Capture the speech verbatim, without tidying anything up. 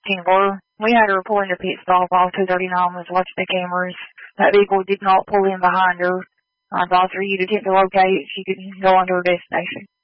Timber. We had her pull into pit stop off two thirty-nine, was watching the cameras. That vehicle did not pull in behind her. I advised her you'd attempt to locate it. She could go on to her destination.